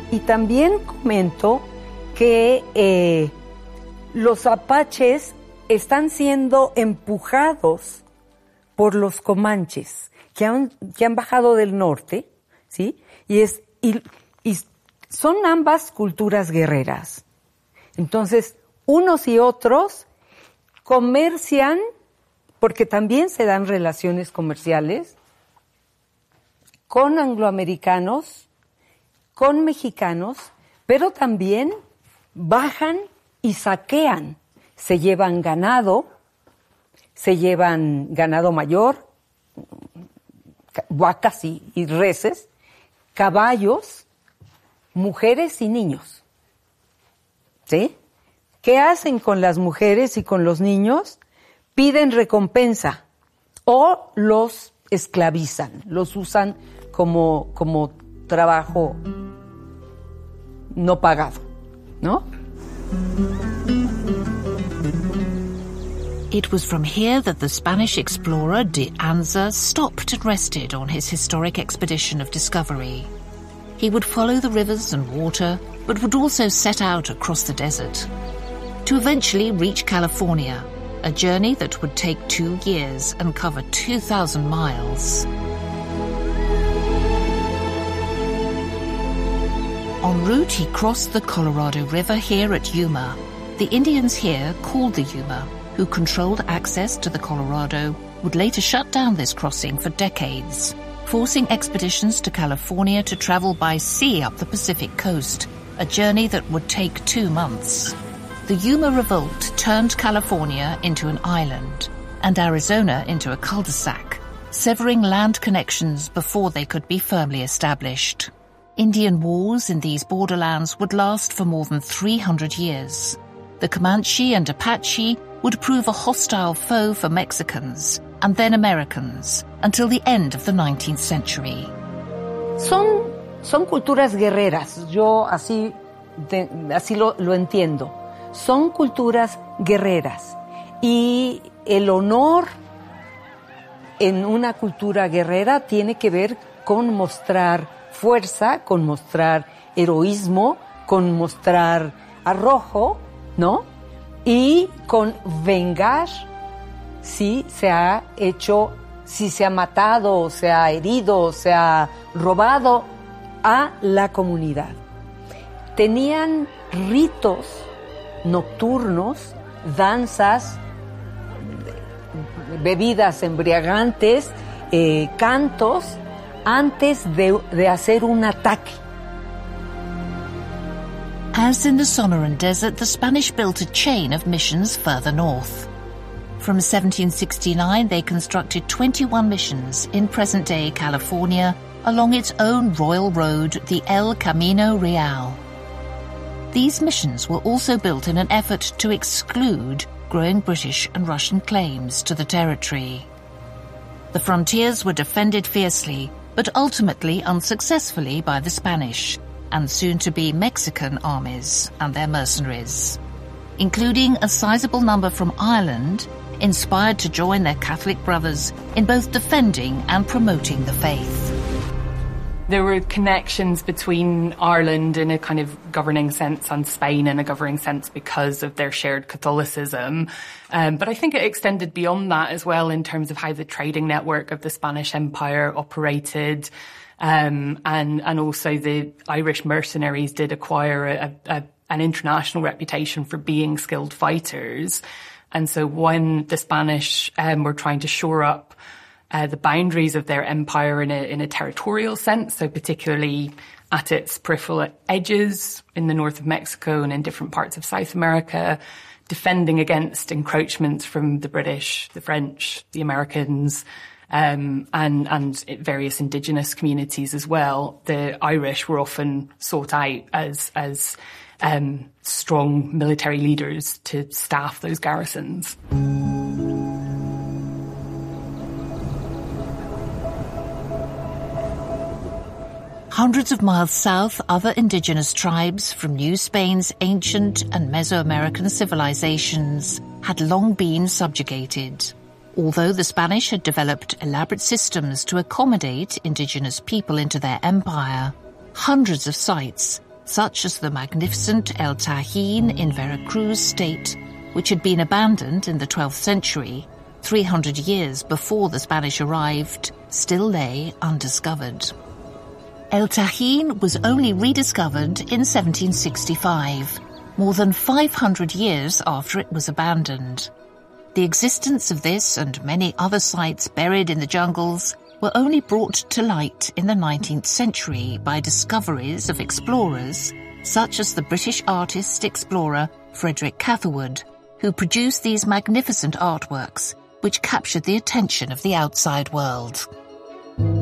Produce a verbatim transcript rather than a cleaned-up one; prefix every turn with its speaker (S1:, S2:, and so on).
S1: Y también comento que eh, los apaches están siendo empujados por los comanches, que han, que han bajado del norte, ¿sí? Y, es, y, y son ambas culturas guerreras. Entonces, unos y otros comercian, porque también se dan relaciones comerciales, con angloamericanos, con mexicanos, pero también bajan y saquean. Se llevan ganado, se llevan ganado mayor, vacas y, y reses, caballos, mujeres y niños. ¿Sí? ¿Qué hacen con las mujeres y con los niños? Piden recompensa o los esclavizan, los usan como, como trabajo no pagado, ¿no?
S2: It was from here that the Spanish explorer de Anza stopped and rested on his historic expedition of discovery. He would follow the rivers and water, but would also set out across the desert, to eventually reach California, a journey that would take two years and cover two thousand miles. En route, he crossed the Colorado River here at Yuma. The Indians here, called the Yuma, who controlled access to the Colorado, would later shut down this crossing for decades, forcing expeditions to California to travel by sea up the Pacific coast, a journey that would take two months. The Yuma Revolt turned California into an island and Arizona into a cul-de-sac, severing land connections before they could be firmly established. Indian wars in these borderlands would last for more than three hundred years. The Comanche and Apache would prove a hostile foe for Mexicans and then Americans until the end of the nineteenth century.
S1: Son, son culturas guerreras, yo así, de, así lo, lo entiendo. Son culturas guerreras y el honor en una cultura guerrera tiene que ver con mostrar fuerza, con mostrar heroísmo, con mostrar arrojo, ¿no? Y con vengar si se ha hecho, si se ha matado, o se ha herido, o se ha robado a la comunidad. Tenían ritos nocturnos, danzas, bebidas embriagantes, eh, cantos, antes de, de hacer un ataque.
S2: As in the Sonoran Desert, the Spanish built a chain of missions further north. From seventeen sixty-nine, they constructed twenty-one missions in present-day California along its own royal road, the El Camino Real. These missions were also built in an effort to exclude growing British and Russian claims to the territory. The frontiers were defended fiercely, but ultimately unsuccessfully by the Spanish and soon-to-be Mexican armies and their mercenaries, including a sizable number from Ireland, inspired to join their Catholic brothers in both defending and promoting the faith.
S3: There were connections between Ireland in a kind of governing sense and Spain in a governing sense because of their shared Catholicism. Um, but I think it extended beyond that as well in terms of how the trading network of the Spanish Empire operated. Um, and, and also the Irish mercenaries did acquire a, a, an international reputation for being skilled fighters. And so when the Spanish um, were trying to shore up Uh, the boundaries of their empire in a, in a territorial sense, so particularly at its peripheral edges in the north of Mexico and in different parts of South America, defending against encroachments from the British, the French, the Americans, um, and, and various indigenous communities as well. The Irish were often sought out as, as um, strong military leaders to staff those garrisons.
S2: Hundreds of miles south, other indigenous tribes from New Spain's ancient and Mesoamerican civilizations had long been subjugated. Although the Spanish had developed elaborate systems to accommodate indigenous people into their empire, hundreds of sites, such as the magnificent El Tajín in Veracruz state, which had been abandoned in the twelfth century, three hundred years before the Spanish arrived, still lay undiscovered. El Tajín was only rediscovered in seventeen sixty-five, more than five hundred years after it was abandoned. The existence of this and many other sites buried in the jungles were only brought to light in the nineteenth century by discoveries of explorers, such as the British artist-explorer Frederick Catherwood, who produced these magnificent artworks, which captured the attention of the outside world.